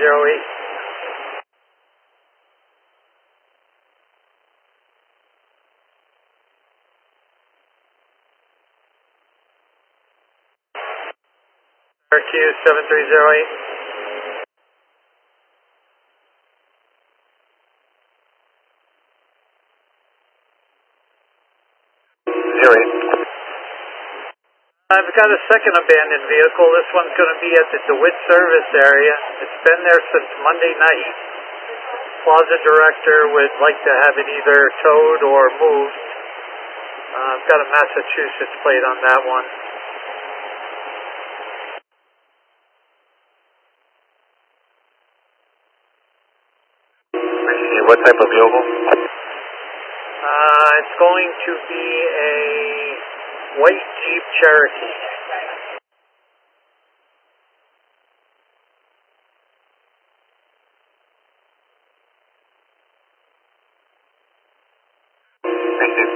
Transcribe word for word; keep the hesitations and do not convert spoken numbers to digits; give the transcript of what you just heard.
zero eight. R Q seven three zero eight. Zero eight. I've got a second abandoned vehicle. This one's going to be at the DeWitt service area. It's been there since Monday night. Plaza director would like to have it either towed or moved. Uh, I've got a Massachusetts plate on that one. I see. What type of vehicle? Uh, it's going to be a white Jeep Cherokee. Thank you.